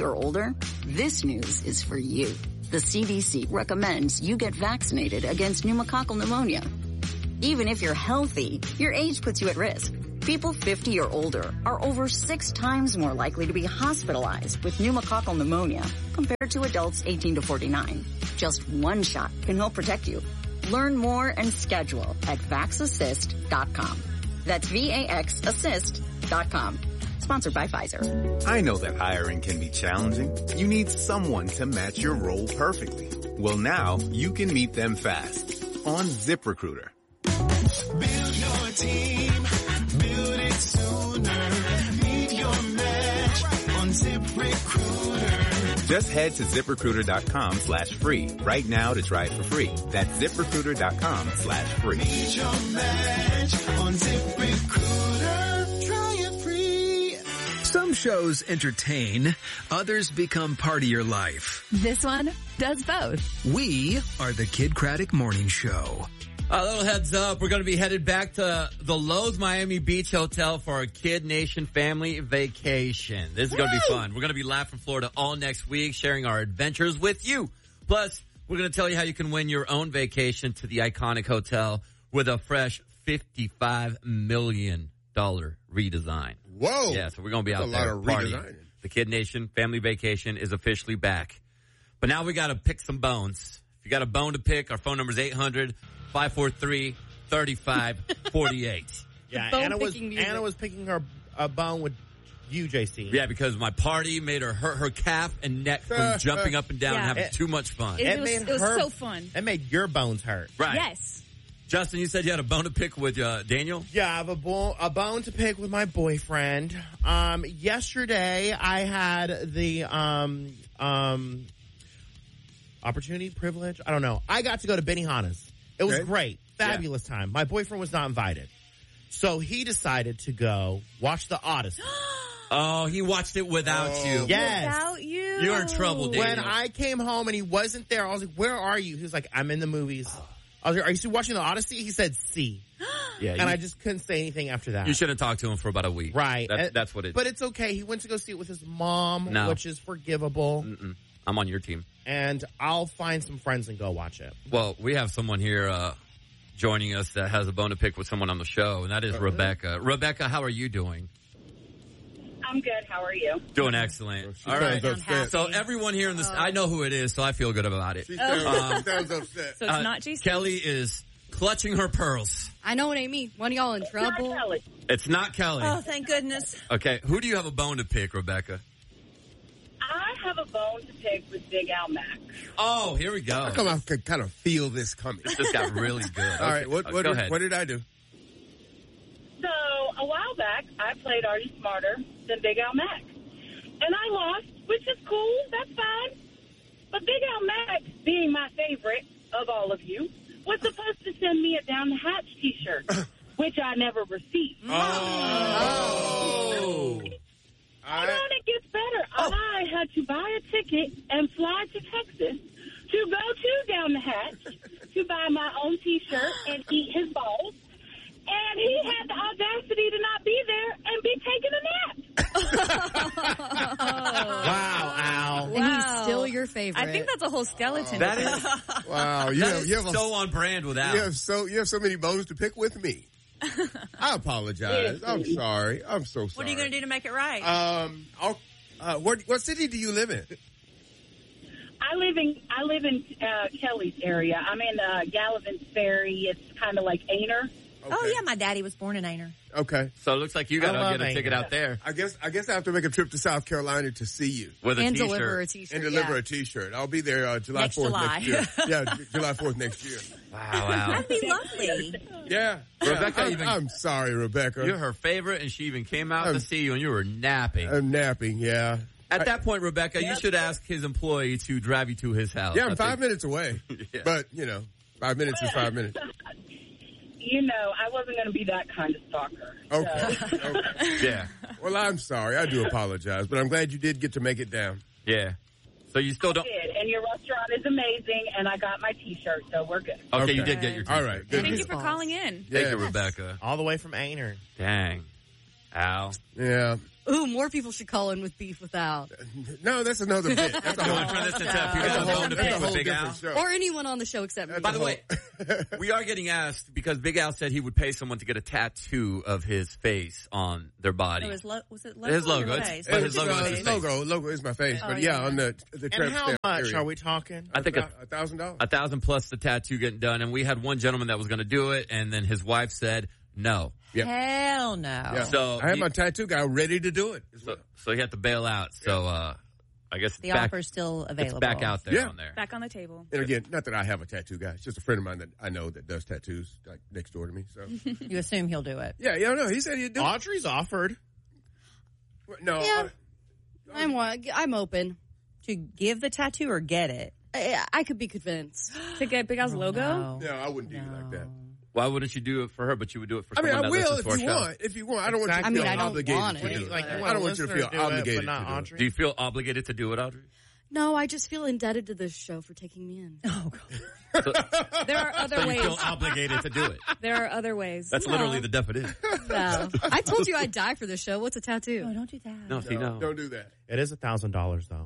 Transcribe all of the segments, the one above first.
50 or older, this news is for you. The CDC recommends you get vaccinated against pneumococcal pneumonia. Even if you're healthy, your age puts you at risk. People 50 or older are over 6 times more likely to be hospitalized with pneumococcal pneumonia compared to adults 18 to 49. Just one shot can help protect you. Learn more and schedule at VaxAssist.com. That's VaxAssist.com. Sponsored by Pfizer. I know that hiring can be challenging. You need someone to match your role perfectly. Well, now you can meet them fast on ZipRecruiter. Build your team. Build it sooner. Meet your match on ZipRecruiter. Just head to ZipRecruiter.com/free right now to try it for free. That's ZipRecruiter.com/free. Meet your match on ZipRecruiter. Try it free. Some shows entertain, others become part of your life. This one does both. We are the Kid Craddock Morning Show. A little heads up, we're going to be headed back to the Lowe's Miami Beach Hotel for our Kid Nation family vacation. This is going to be fun. We're going to be live from Florida all next week, sharing our adventures with you. Plus, we're going to tell you how you can win your own vacation to the iconic hotel with a fresh $55 million redesign. Whoa. Yeah, so we're going to be out That's there a lot of partying. redesigning. The Kid Nation family vacation is officially back. But now we got to pick some bones. If you got a bone to pick, our phone number is 800-543-3548. Yeah, Anna was picking her bone with you, JC. Yeah, because my party made her hurt her calf and neck from jumping up and down and having too much fun. It was so fun. It made your bones hurt. Right. Yes. Justin, you said you had a bone to pick with Daniel? Yeah, I have a bone to pick with my boyfriend. Yesterday I had the opportunity, privilege, I don't know. I got to go to Benihana's. It was great. Fabulous time. My boyfriend was not invited. So he decided to go watch The Odyssey. Oh, he watched it without you. Yes. Without you. You're in trouble, Daniel. When I came home and he wasn't there, I was like, where are you? He was like, I'm in the movies. I was like, are you still watching The Odyssey? He said, "See." Yeah, and I just couldn't say anything after that. You shouldn't talk to him for about a week. Right. That's what it is. But it's okay. He went to go see it with his mom, which is forgivable. I'm on your team. And I'll find some friends and go watch it. Well, we have someone here joining us that has a bone to pick with someone on the show, and that is Rebecca. Rebecca, how are you doing? I'm good. How are you? Doing excellent. All right. So everyone here in this, I know who it is, so I feel good about it. She sounds upset. So it's not JC? Kelly is clutching her pearls. I know it ain't me. One of y'all in trouble. It's not Kelly. Oh, thank goodness. Okay. Who do you have a bone to pick, Rebecca? I have a bone to pick with Big Al Mack. Oh, here we go. How come I could kind of feel this coming? This just got really good. All right. What did I do? So, a while back, I played Are You Smarter Than Big Al Mack? And I lost, which is cool. That's fine. But Big Al Mack, being my favorite of all of you, was supposed to send me a Down the Hatch t-shirt, which I never received. Oh. And then it gets better. I had to buy a ticket and fly to Texas to go to Down the Hatch to buy my own t-shirt and eat his balls. And he had the audacity to not be there and be taking a nap. Wow, Al. And he's still your favorite. I think that's a whole skeleton. That is Wow. you have so on brand with Al. You have so many bones to pick with me. I apologize. I'm sorry. I'm so sorry. What are you going to do to make it right? What city do you live in? I live in Kelly's area. I'm in Gallivan's Ferry. It's kind of like Ainer. Okay. Oh, yeah, my daddy was born in Ainer. Okay. So it looks like you got to get a ticket out there. I guess I have to make a trip to South Carolina to see you. With a and t-shirt. deliver a t-shirt. And deliver a t-shirt. I'll be there July 4th next year. Yeah, July 4th next year. Wow. That'd be lovely. Yeah. Rebecca I'm sorry, Rebecca. You're her favorite, and she even came out to see you, and you were napping. I'm napping, yeah. At that point, Rebecca, you should ask his employee to drive you to his house. Yeah, I'm 5 minutes away. Yeah. But, 5 minutes is 5 minutes. I wasn't going to be that kind of stalker. Okay. So. Okay. Yeah. Well, I'm sorry. I do apologize. But I'm glad you did get to make it down. Yeah. So you still don't... I did, and your restaurant is amazing, and I got my t-shirt, so we're good. Okay, you did get your t-shirt. All right. Good. Thank you for calling in. Thank you, Rebecca. All the way from Ainer. Dang. Al. Yeah. Ooh, more people should call in with beef with Al. No, that's another bit. That's a You whole, want to turn this into that's people a whole, going to that's pick a with whole Big Al? different show. Or anyone on the show except me. By the way, we are getting asked because Big Al said he would pay someone to get a tattoo of his face on their body. Was it logo? His logo. or It's- face? but his logo is his face. Logo is my face. Oh, But yeah, yeah. on the And tramp how stamp much period. are we talking? I think $1,000. 1,000 plus the tattoo getting done, and we had one gentleman that was going to do it, and then his wife said no. Yeah. Hell no. Yeah. So I had he- my tattoo guy ready to do it. So he had to bail out. So I guess The it's back, offer's still available. it's back out there Yeah. on there. Back on the table. And again, not that I have a tattoo guy. It's just a friend of mine that I know that does tattoos like next door to me. So You assume he'll do it. yeah, no. He said he'd do Audrey's offered. it. No, Yeah. I'm open. To give the tattoo or get it? I could be convinced. To get Big Al's logo? No. no, I wouldn't do you like that. Why wouldn't you do it for her, but you would do it for I mean, someone I that will listens if to our you show? want. If you want, I don't want you to I mean, feel I don't obligated want to it. do it. Like, I don't want you to feel obligated but not to do it. Audrey. Do you feel obligated to do it, Audrey? No, I just feel indebted to this show for taking me in. Oh, God. There are other So you feel ways. obligated to do it. There are other ways. That's literally the definition. No. I told you I'd die for this show. What's a tattoo? No, don't do that. No, see, no. Don't do that. It is $1,000 though.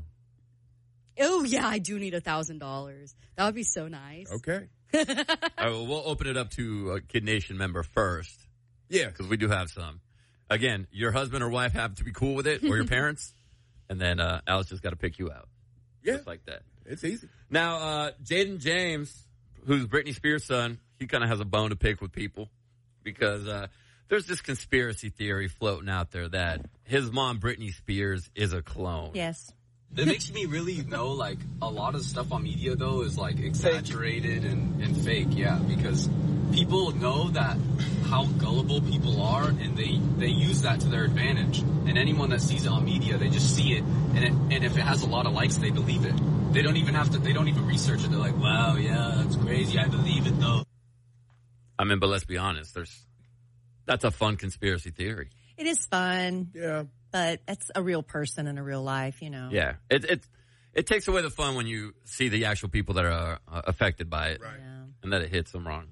Oh, yeah, I do need $1,000. That would be so nice. Okay. All right, well, we'll open it up to a Kid Nation member first. Yeah. Because we do have some. Again, your husband or wife have to be cool with it, or your parents, and then Alice just got to pick you out. Yeah. Just like that. It's easy. Now, Jaden James, who's Britney Spears' son, he kind of has a bone to pick with people because there's this conspiracy theory floating out there that his mom, Britney Spears, is a clone. Yes. It makes me really know, like, a lot of stuff on media, though, is, like, exaggerated and fake, yeah, because people know that how gullible people are, and they use that to their advantage. And anyone that sees it on media, they just see it, and if it has a lot of likes, they believe it. They don't even research it. They're like, wow, yeah, that's crazy, I believe it, though. I mean, but let's be honest, that's a fun conspiracy theory. It is fun. Yeah. But it's a real person in a real life, you know. Yeah. It takes away the fun when you see the actual people that are affected by it. Right. Yeah. And that it hits them wrong.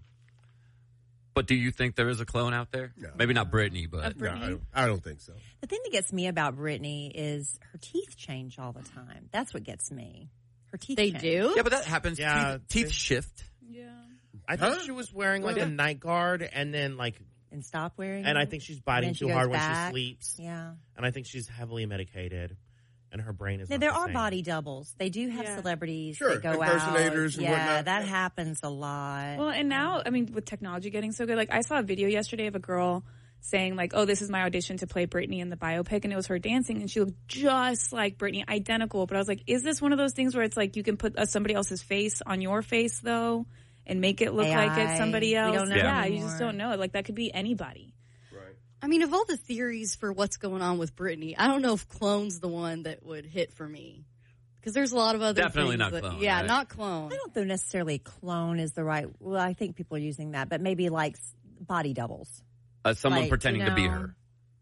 But do you think there is a clone out there? No. Maybe not Britney, but No, I don't think so. The thing that gets me about Britney is her teeth change all the time. That's what gets me. Her teeth They change. do? yeah, but that happens. Yeah. Teeth shift. Yeah. I think she was wearing like a night guard and then like, And stop wearing and it. I think she's biting And then she too goes hard when back. she sleeps. Yeah. And I think she's heavily medicated and her brain is Now, not there the are same. body doubles. They do have Yeah. celebrities Sure, that go impersonators out. and Yeah, whatnot. that happens a lot. Well, and now, I mean, with technology getting so good, like I saw a video yesterday of a girl saying like, oh, this is my audition to play Britney in the biopic, and it was her dancing, and she looked just like Britney, identical. But I was like, is this one of those things where it's like you can put somebody else's face on your face, though, and make it look like it's AI. somebody We else? don't know Yeah, you anymore. just don't know it. Like that could be anybody. I mean, of all the theories for what's going on with Britney, I don't know if clone's the one that would hit for me. Because there's a lot of other Definitely things not that- clone, Yeah, right? not clone. I don't know necessarily clone is the right. Well, I think people are using that, but maybe like body doubles Someone Like, pretending you to be know, her.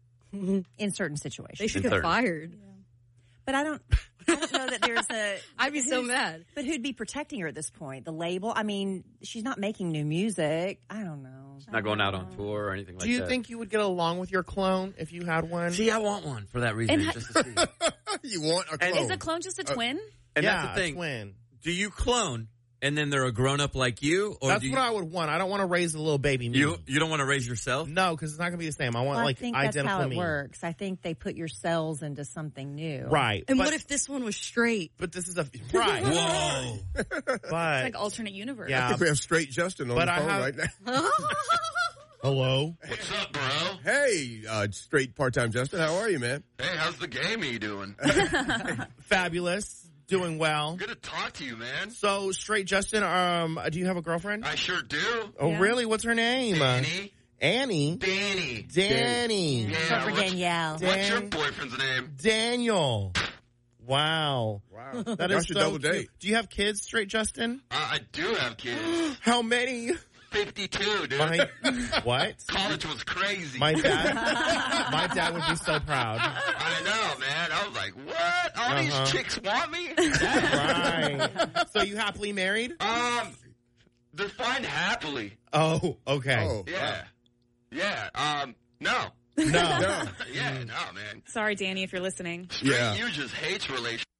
in certain situations. They should In get certain- fired. But I don't know that there's a. I'd be so who's- mad. But who'd be protecting her at this point? The label? I mean, she's not making new music. I don't know. Not going out on tour or anything like Do you that. think you would get along with your clone if you had one? See, I want one for that reason. And just to see. You want a clone? Is a clone just a twin? And yeah, that's the thing. a twin. Do you clone and then they're a grown up like you, or That's do you, what I would want. I don't want to raise a little baby me. you don't want to raise yourself? No, because it's not going to be the same. I want Well, I like think that's identical how it me. works. I think they put your cells into something new. Right. And but, what if this one was straight? But this is a right. Whoa! But It's like alternate universe. I yeah. think we have straight Justin on But the I phone have- right now. Hello. What's up, bro? Hey, straight part-time Justin, how are you, man? Hey, how's the game you doing? Fabulous. Doing well. Good to talk to you, man. So, straight Justin, do you have a girlfriend? I sure do. Oh, Yeah. really? What's her name? Danny. Annie. Danny. Danny. Yeah, Except for Danielle. What's your Dan- boyfriend's name? Daniel. Wow. Wow. That Y'all is should so double date. cute. Do you have kids, straight Justin? I do have kids. How many? 52, dude. What? College was crazy. My dad would be so proud. I know, man. I was like, what? All these chicks want me? Right. So you happily married? They're fine happily. Oh, okay. Oh, Yeah. Yeah. No. No. Yeah, no, man. Sorry, Danny, if you're listening. Straight you just hates relationships.